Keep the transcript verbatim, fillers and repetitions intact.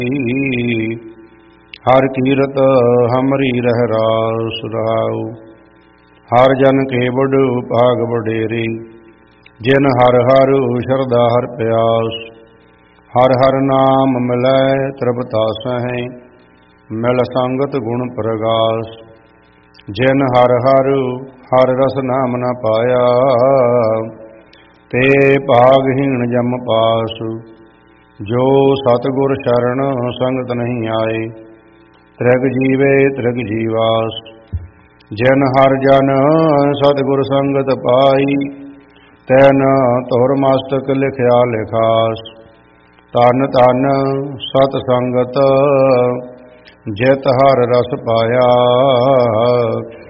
ਹਰ ਕੀਰਤ ਹਮਰੀ ਰਹਿ ਰਾਸ ਰਹਾਉ। ਹਰ ਜਨ ਕੇ ਬੜ ਭਾਗ ਵਡੇਰੇ, ਜਿਨ ਹਰ ਹਰ ਸ਼ਰਧਾ ਹਰ ਪਿਆਸ। ਹਰ ਹਰ ਨਾਮ ਮਿਲੈ ਤ੍ਰਿਪਤਾ ਸਹਿ, ਮਿਲ ਸੰਗਤ ਗੁਣ ਪ੍ਰਗਾਸ। ਜਿਨ ਹਰ ਹਰ ਹਰ ਰਸ ਨਾਮ ਨ ਪਾਇਆ, ਤੇ ਭਾਗਹੀਣ ਜਮ ਪਾਸ। ਜੋ ਸਤਿਗੁਰ ਸ਼ਰਨ ਸੰਗਤ ਨਹੀਂ ਆਏ, ਤ੍ਰਿਗ ਜੀਵੇ ਤ੍ਰਿਗ ਜੀਵਾਸ। ਜਿਨ ਹਰ ਜਨ ਸਤਿਗੁਰ ਸੰਗਤ ਪਾਈ, ਤੈਨ ਧੁਰ ਮਸਤਕ ਲਿਖਿਆ ਲਿਖਾਸ। ਧਨ ਧਨ ਸਤ ਸੰਗਤ, ਜਿਤ ਹਰ ਰਸ ਪਾਇਆ।